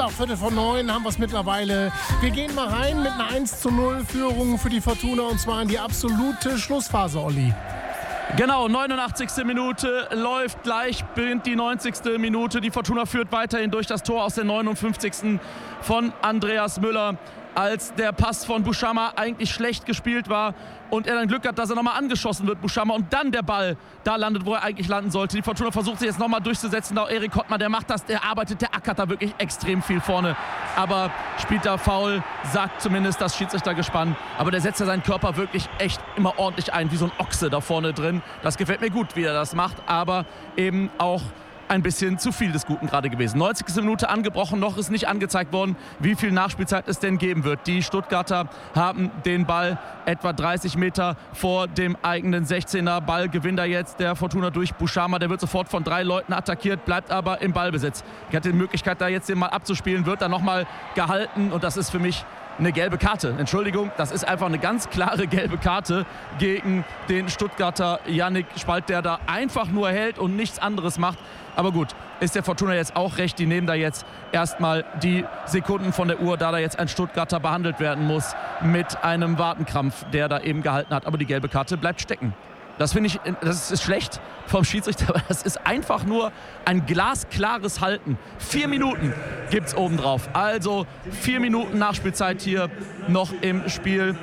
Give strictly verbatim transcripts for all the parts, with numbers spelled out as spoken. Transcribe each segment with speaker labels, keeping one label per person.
Speaker 1: Ja, Viertel vor neun haben wir es mittlerweile. Wir gehen mal rein mit einer eins zu null Führung für die Fortuna und zwar in die absolute Schlussphase, Olli.
Speaker 2: Genau, neunundachtzigste Minute läuft gleich, beginnt die neunzigste Minute. Die Fortuna führt weiterhin durch das Tor aus der neunundfünfzigsten von Andreas Müller. Als der Pass von Buchama eigentlich schlecht gespielt war und er dann Glück hat, dass er nochmal angeschossen wird, Buchama, und dann der Ball da landet, wo er eigentlich landen sollte. Die Fortuna versucht sich jetzt nochmal durchzusetzen. Auch Erik Hottmann, der macht das, der arbeitet, der ackert da wirklich extrem viel vorne. Aber spielt da faul, sagt zumindest das Schiedsrichtergespann. Aber der setzt ja seinen Körper wirklich echt immer ordentlich ein, wie so ein Ochse da vorne drin. Das gefällt mir gut, wie er das macht, aber eben auch ein bisschen zu viel des Guten gerade gewesen. neunzigste Minute angebrochen, noch ist nicht angezeigt worden, wie viel Nachspielzeit es denn geben wird. Die Stuttgarter haben den Ball etwa dreißig Meter vor dem eigenen sechzehner. Ball gewinnt da jetzt der Fortuna durch Buchama. Der wird sofort von drei Leuten attackiert, bleibt aber im Ballbesitz. Er hat die Möglichkeit, da jetzt den mal abzuspielen, wird dann nochmal gehalten und das ist für mich eine gelbe Karte. Entschuldigung, das ist einfach eine ganz klare gelbe Karte gegen den Stuttgarter Yannick Spalt, der da einfach nur hält und nichts anderes macht. Aber gut, ist der Fortuna jetzt auch recht. Die nehmen da jetzt erstmal die Sekunden von der Uhr, da da jetzt ein Stuttgarter behandelt werden muss mit einem Wadenkrampf, der da eben gehalten hat. Aber die gelbe Karte bleibt stecken. Das finde ich, das ist schlecht vom Schiedsrichter, aber das ist einfach nur ein glasklares Halten. Vier Minuten gibt es obendrauf. Also vier Minuten Nachspielzeit hier noch im Spiel.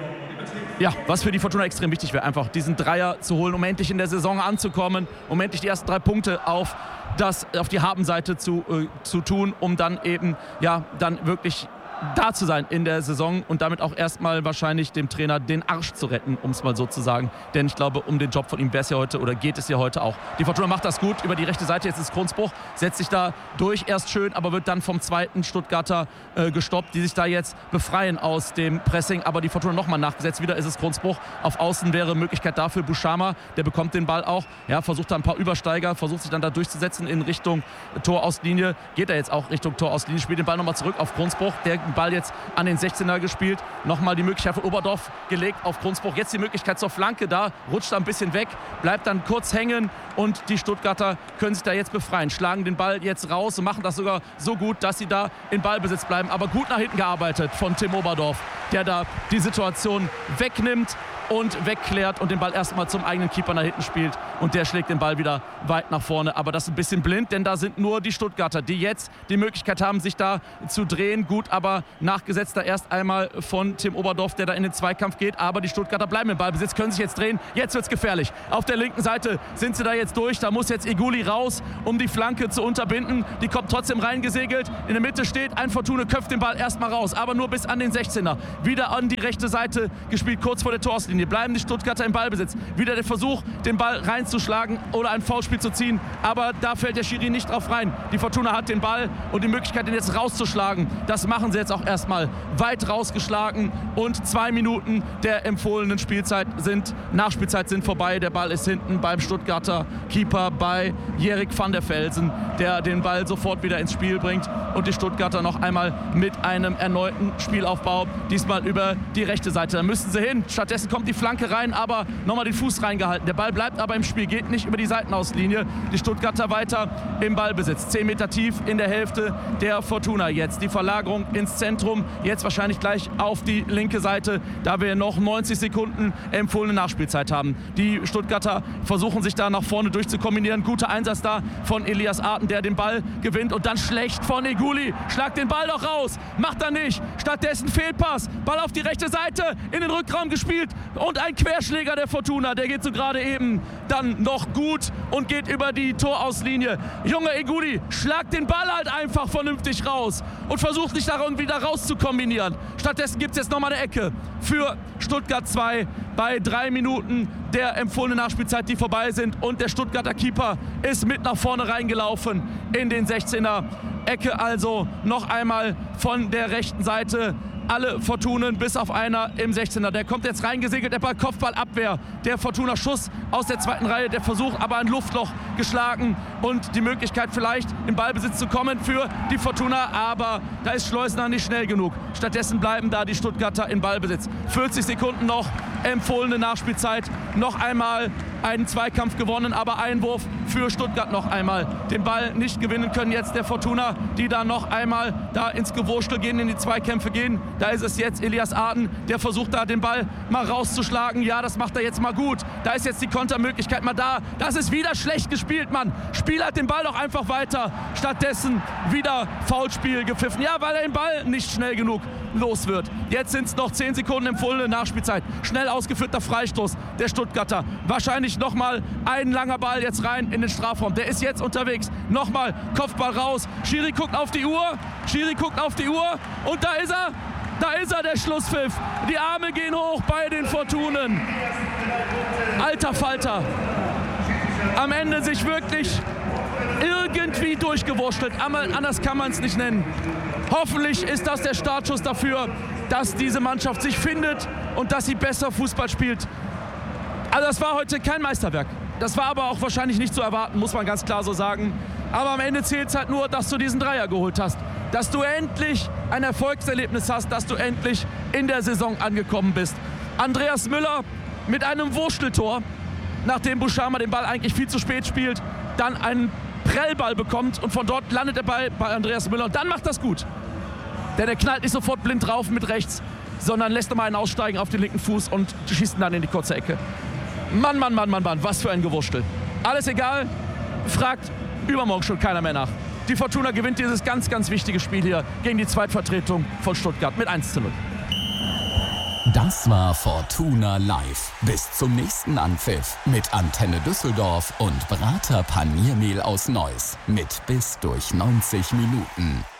Speaker 2: Ja, was für die Fortuna extrem wichtig wäre, einfach diesen Dreier zu holen, um endlich in der Saison anzukommen, um endlich die ersten drei Punkte auf, das, auf die Habenseite zu, äh, zu tun, um dann eben, ja, dann wirklich da zu sein in der Saison und damit auch erstmal wahrscheinlich dem Trainer den Arsch zu retten, um es mal so zu sagen. Denn ich glaube, um den Job von ihm wäre es ja heute oder geht es ja heute auch. Die Fortuna macht das gut über die rechte Seite. Jetzt ist Kronsbruch, setzt sich da durch, erst schön, aber wird dann vom zweiten Stuttgarter äh, gestoppt, die sich da jetzt befreien aus dem Pressing. Aber die Fortuna nochmal nachgesetzt. Wieder ist es Kronsbruch. Auf Außen wäre Möglichkeit dafür Buchama. Der bekommt den Ball auch. Ja, versucht da ein paar Übersteiger, versucht sich dann da durchzusetzen in Richtung Torauslinie. Geht er jetzt auch Richtung Torauslinie, spielt den Ball nochmal zurück auf Kronsbruch. Der Ball jetzt an den sechzehner gespielt. Nochmal die Möglichkeit von Oberdorf gelegt auf Kronsbruch. Jetzt die Möglichkeit zur Flanke da. Rutscht da ein bisschen weg, bleibt dann kurz hängen und die Stuttgarter können sich da jetzt befreien. Schlagen den Ball jetzt raus und machen das sogar so gut, dass sie da in Ballbesitz bleiben. Aber gut nach hinten gearbeitet von Tim Oberdorf, der da die Situation wegnimmt und wegklärt und den Ball erstmal zum eigenen Keeper nach hinten spielt und der schlägt den Ball wieder weit nach vorne. Aber das ist ein bisschen blind, denn da sind nur die Stuttgarter, die jetzt die Möglichkeit haben, sich da zu drehen. Gut, aber nachgesetzt da erst einmal von Tim Oberdorf, der da in den Zweikampf geht. Aber die Stuttgarter bleiben im Ballbesitz, können sich jetzt drehen. Jetzt wird es gefährlich. Auf der linken Seite sind sie da jetzt durch. Da muss jetzt Iguli raus, um die Flanke zu unterbinden. Die kommt trotzdem reingesegelt. In der Mitte steht ein Fortuna, köpft den Ball erstmal raus, aber nur bis an den sechzehner. Wieder an die rechte Seite gespielt, kurz vor der Torauslinie. Bleiben die Stuttgarter im Ballbesitz. Wieder der Versuch, den Ball reinzuschlagen oder ein Foulspiel zu ziehen. Aber da fällt der Schiri nicht drauf rein. Die Fortuna hat den Ball und die Möglichkeit, den jetzt rauszuschlagen. Das machen sie jetzt auch erstmal. Weit rausgeschlagen und zwei Minuten der empfohlenen Spielzeit sind, Nachspielzeit sind vorbei. Der Ball ist hinten beim Stuttgarter Keeper, bei Jerik van der Velzen, der den Ball sofort wieder ins Spiel bringt und die Stuttgarter noch einmal mit einem erneuten Spielaufbau, diesmal über die rechte Seite. Da müssen sie hin. Stattdessen kommt die Flanke rein, aber nochmal den Fuß reingehalten. Der Ball bleibt aber im Spiel, geht nicht über die Seitenauslinie. Die Stuttgarter weiter im Ballbesitz. zehn Meter tief in der Hälfte der Fortuna jetzt. Die Verlagerung ins Zentrum, jetzt wahrscheinlich gleich auf die linke Seite, da wir noch neunzig Sekunden empfohlene Nachspielzeit haben. Die Stuttgarter versuchen sich da nach vorne durchzukombinieren. Guter Einsatz da von Elias Arten, der den Ball gewinnt und dann schlecht von Iguli. Schlagt den Ball doch raus, macht er nicht. Stattdessen Fehlpass, Ball auf die rechte Seite, in den Rückraum gespielt und ein Querschläger der Fortuna, der geht so gerade eben dann noch gut und geht über die Torauslinie. Junge Iguli, schlag den Ball halt einfach vernünftig raus und versucht nicht da irgendwie da raus zu kombinieren. Stattdessen gibt es jetzt nochmal eine Ecke für Stuttgart zwei bei drei Minuten der empfohlenen Nachspielzeit, die vorbei sind und der Stuttgarter Keeper ist mit nach vorne reingelaufen in den sechzehner. Ecke also noch einmal von der rechten Seite. Alle Fortunen bis auf einer im sechzehner. Der kommt jetzt reingesegelt, der Ball, Kopfballabwehr. Der Fortuna Schuss aus der zweiten Reihe. Der Versuch aber ein Luftloch geschlagen und die Möglichkeit vielleicht im Ballbesitz zu kommen für die Fortuna. Aber da ist Schleusner nicht schnell genug. Stattdessen bleiben da die Stuttgarter in Ballbesitz. vierzig Sekunden noch empfohlene Nachspielzeit. Noch einmal einen Zweikampf gewonnen, aber Einwurf für Stuttgart noch einmal. Den Ball nicht gewinnen können jetzt der Fortuna, die da noch einmal da ins Gewurschtel gehen, in die Zweikämpfe gehen. Da ist es jetzt Elias Arden, der versucht da den Ball mal rauszuschlagen. Ja, das macht er jetzt mal gut. Da ist jetzt die Kontermöglichkeit mal da. Das ist wieder schlecht gespielt, Mann. Spielert den Ball doch einfach weiter. Stattdessen wieder Foulspiel gepfiffen. Ja, weil er den Ball nicht schnell genug los wird. Jetzt sind es noch zehn Sekunden empfohlene Nachspielzeit. Schnell ausgeführter Freistoß der Stuttgarter. Wahrscheinlich nochmal ein langer Ball jetzt rein in den Strafraum. Der ist jetzt unterwegs. Nochmal Kopfball raus. Schiri guckt auf die Uhr. Schiri guckt auf die Uhr. Und da ist er. Da ist er, der Schlusspfiff. Die Arme gehen hoch bei den Fortunen. Alter Falter. Am Ende sich wirklich irgendwie durchgewurschtelt. Anders kann man es nicht nennen. Hoffentlich ist das der Startschuss dafür, dass diese Mannschaft sich findet und dass sie besser Fußball spielt. Also das war heute kein Meisterwerk. Das war aber auch wahrscheinlich nicht zu erwarten, muss man ganz klar so sagen. Aber am Ende zählt es halt nur, dass du diesen Dreier geholt hast. Dass du endlich ein Erfolgserlebnis hast, dass du endlich in der Saison angekommen bist. Andreas Müller mit einem Wursteltor, nachdem Buschama den Ball eigentlich viel zu spät spielt, dann einen Prellball bekommt und von dort landet der Ball bei Andreas Müller. Und dann macht das gut. Denn er knallt nicht sofort blind drauf mit rechts, sondern lässt nochmal einen aussteigen auf den linken Fuß und schießt ihn dann in die kurze Ecke. Mann, Mann, Mann, Mann, Mann, was für ein Gewurstel. Alles egal, fragt übermorgen schon keiner mehr nach. Die Fortuna gewinnt dieses ganz, ganz wichtige Spiel hier gegen die Zweitvertretung von Stuttgart mit eins zu null.
Speaker 3: Das war Fortuna Live. Bis zum nächsten Anpfiff mit Antenne Düsseldorf und Brater Paniermehl aus Neuss. Mit bis durch neunzig Minuten.